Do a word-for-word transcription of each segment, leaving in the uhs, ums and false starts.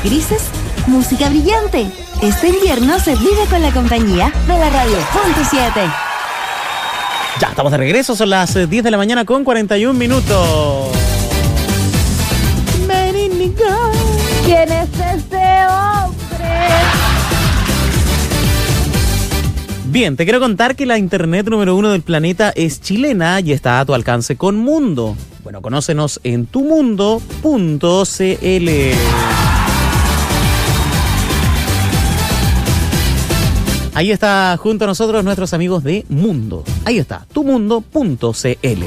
grises, música brillante. Este invierno se vive con la compañía de la Radio Punto siete. Ya, estamos de regreso, son las diez de la mañana con cuarenta y un minutos. ¿Quién es ese hombre? Bien, te quiero contar que la internet número uno del planeta es chilena y está a tu alcance con Mundo. Bueno, conócenos en tumundo punto cl. Ahí está junto a nosotros nuestros amigos de Mundo. Ahí está, tumundo punto cl.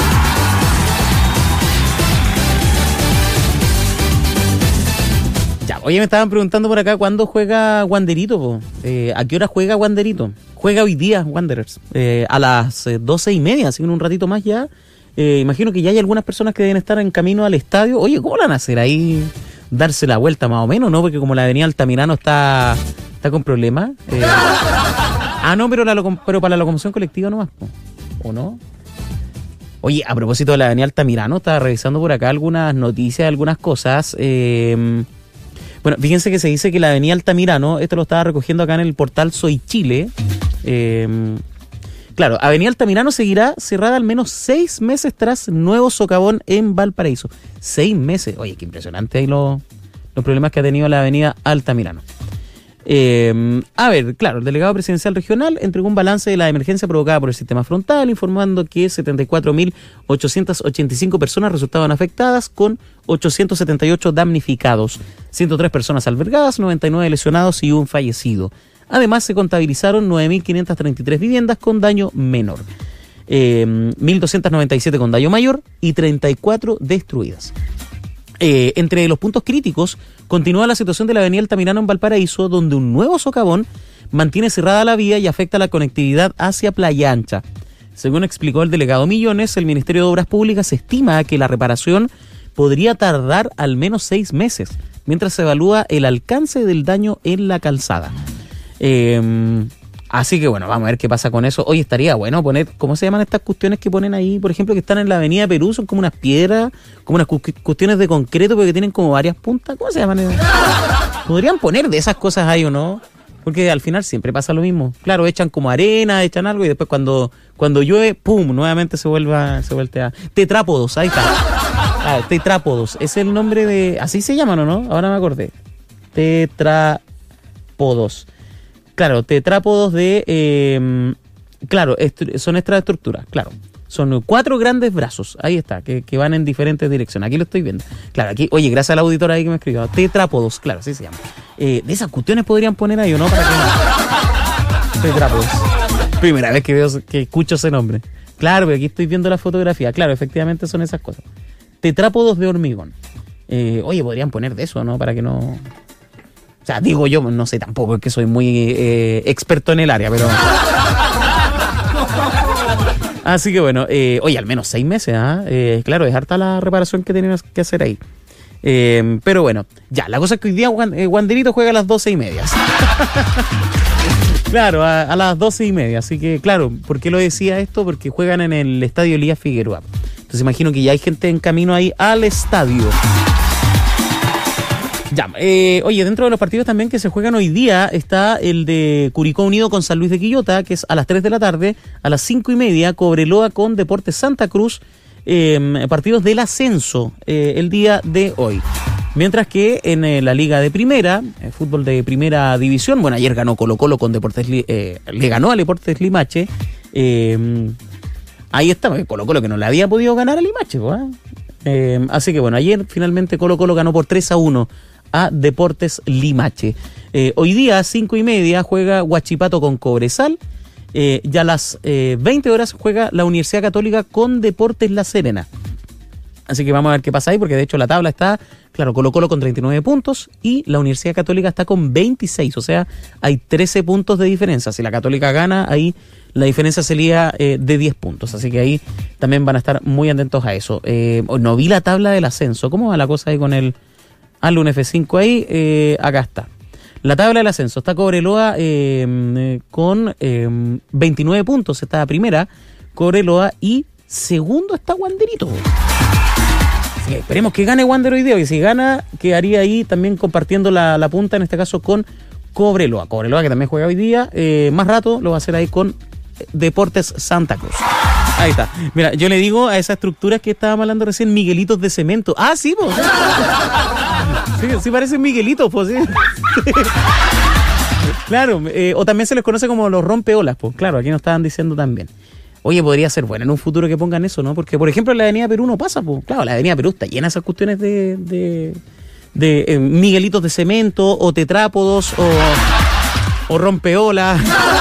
Ya, oye, me estaban preguntando por acá cuándo juega Wanderito, po? Eh, ¿A qué hora juega Wanderito? Juega hoy día Wanderers, eh, a las eh, doce y media, así que en un ratito más ya. Eh, imagino que ya hay algunas personas que deben estar en camino al estadio. Oye, ¿cómo la van a hacer ahí? Darse la vuelta más o menos, ¿no? Porque como la avenida Altamirano está, está con problemas. Eh, ah, no, pero, la locom- pero para la locomoción colectiva nomás, po. ¿O no? Oye, a propósito de la avenida Altamirano, estaba revisando por acá algunas noticias, algunas cosas. Eh... Bueno, fíjense que se dice que la avenida Altamirano, esto lo estaba recogiendo acá en el portal Soy Chile. Eh, claro, avenida Altamirano seguirá cerrada al menos seis meses tras nuevo socavón en Valparaíso. Seis meses. Oye, qué impresionante ahí los, los problemas que ha tenido la avenida Altamirano. Eh, a ver, claro, el delegado presidencial regional entregó un balance de la emergencia provocada por el sistema frontal, informando que setenta y cuatro mil ochocientas ochenta y cinco personas resultaban afectadas, con ochocientos setenta y ocho damnificados, ciento tres personas albergadas, noventa y nueve lesionados y un fallecido. Además, se contabilizaron nueve mil quinientas treinta y tres viviendas con daño menor, eh, mil doscientas noventa y siete con daño mayor y treinta y cuatro destruidas. Eh, entre los puntos críticos continúa la situación de la avenida Altamirano en Valparaíso, donde un nuevo socavón mantiene cerrada la vía y afecta la conectividad hacia Playa Ancha. Según explicó el delegado Millones, el Ministerio de Obras Públicas estima que la reparación podría tardar al menos seis meses, mientras se evalúa el alcance del daño en la calzada. Eh, así que bueno, vamos a ver qué pasa con eso. Hoy estaría bueno poner, ¿cómo se llaman estas cuestiones que ponen ahí? Por ejemplo, que están en la avenida Perú, son como unas piedras, como unas cu- cuestiones de concreto, porque tienen como varias puntas. ¿Cómo se llaman? Podrían poner de esas cosas ahí, ¿o no? Porque al final siempre pasa lo mismo. Claro, echan como arena, echan algo y después cuando, cuando llueve, ¡pum!, nuevamente se vuelve, se vuelve a... Tetrápodos, ahí está. Ah, tetrápodos, es el nombre de... Así se llaman, ¿o no? Ahora me acordé. Tetrápodos. Claro, tetrápodos de... Eh, claro, estru- son extraestructuras, claro. Son cuatro grandes brazos, ahí está, que, que van en diferentes direcciones. Aquí lo estoy viendo. Claro, aquí, oye, gracias al auditor ahí que me escribió. Tetrápodos, claro, así se llama. Eh, de esas cuestiones podrían poner ahí, ¿o no? Para que... Tetrápodos. Primera vez que veo, que escucho ese nombre. Claro, pero aquí estoy viendo la fotografía. Claro, efectivamente son esas cosas. Tetrápodos de hormigón. Eh, oye, podrían poner de eso, ¿no? Para que no... O sea, digo yo, no sé tampoco, es que soy muy eh, experto en el área, pero... Así que bueno, eh, oye, al menos seis meses, ¿ah? ¿eh? Eh, claro, es harta la reparación que tenemos que hacer ahí. Eh, pero bueno, ya, la cosa es que hoy día Wanderito juega a las doce y media. Claro, a, a las doce y media. Así que, claro, ¿por qué lo decía esto? Porque juegan en el estadio Elías Figueroa. Entonces imagino que ya hay gente en camino ahí al estadio. Ya, eh, oye, dentro de los partidos también que se juegan hoy día está el de Curicó Unido con San Luis de Quillota, que es a las tres de la tarde, a las cinco y media, Cobreloa con Deportes Santa Cruz, eh, partidos del ascenso eh, el día de hoy. Mientras que en eh, la Liga de Primera, el fútbol de Primera División, bueno, ayer ganó Colo Colo con Deportes, eh, le ganó a Deportes Limache, eh, ahí está, Colo Colo que no le había podido ganar a Limache, ¿eh? Eh, así que bueno, ayer finalmente Colo Colo ganó por tres a uno a Deportes Limache. Eh, hoy día a cinco y media juega Huachipato con Cobresal. Eh, ya a las eh, veinte horas juega la Universidad Católica con Deportes La Serena. Así que vamos a ver qué pasa ahí, porque de hecho la tabla está, claro, Colo Colo con treinta y nueve puntos y la Universidad Católica está con veintiséis, o sea, hay trece puntos de diferencia. Si la Católica gana, ahí la diferencia sería eh, de diez puntos, así que ahí también van a estar muy atentos a eso. Eh, no vi la tabla del ascenso, ¿cómo va la cosa ahí con el... al un F cinco ahí? Eh, acá está. La tabla del ascenso está Cobreloa eh, con eh, veintinueve puntos, está la primera, Cobreloa, y segundo está Wanderito. Así que esperemos que gane Wander hoy día, y si gana, quedaría ahí también compartiendo la, la punta, en este caso con Cobreloa. Cobreloa que también juega hoy día, eh, más rato lo va a hacer ahí con Deportes Santa Cruz. Ahí está. Mira, yo le digo a esas estructuras que estábamos hablando recién, Miguelitos de cemento. Ah, sí, pues. Sí, sí parecen Miguelitos, pues, sí. Claro, eh, o también se les conoce como los rompeolas, pues, claro, aquí nos estaban diciendo también. Oye, podría ser bueno en un futuro que pongan eso, ¿no? Porque, por ejemplo, en la Avenida Perú no pasa, pues. Claro, la Avenida Perú está llena de esas cuestiones de, de, de eh, Miguelitos de cemento, o tetrápodos, o, o rompeolas.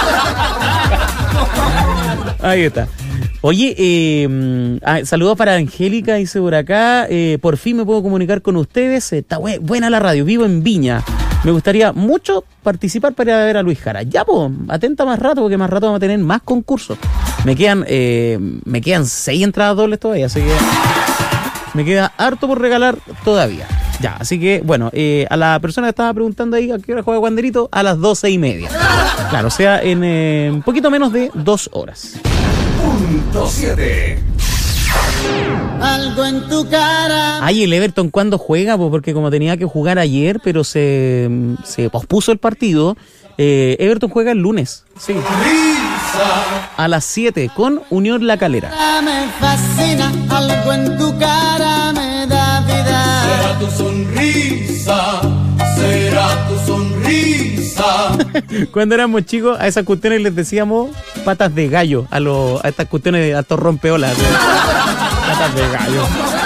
Ahí está. Oye, eh, ah, saludos para Angélica, dice por acá. Eh, por fin me puedo comunicar con ustedes. Está bu- buena la radio, vivo en Viña. Me gustaría mucho participar para ir a ver a Luis Jara. Ya, pues, atenta más rato, porque más rato vamos a tener más concursos. Me quedan, eh, me quedan seis entradas dobles todavía, así que me queda harto por regalar todavía. Ya, así que, bueno, eh, a la persona que estaba preguntando ahí a qué hora juega Wanderito, a las doce y media. Claro, o sea, en eh, un poquito menos de dos horas. Punto siete. Algo en tu cara. Ay, el Everton, ¿cuándo juega? Pues porque como tenía que jugar ayer, pero se, se pospuso el partido. Eh, Everton juega el lunes. Sí. A las siete con Unión La Calera. Me fascina, algo en tu cara me da vida. Será tu sonrisa, será tu sonrisa. Cuando éramos chicos, a esas cuestiones les decíamos patas de gallo, a, lo, a estas cuestiones, a estos rompeolas. Patas de gallo.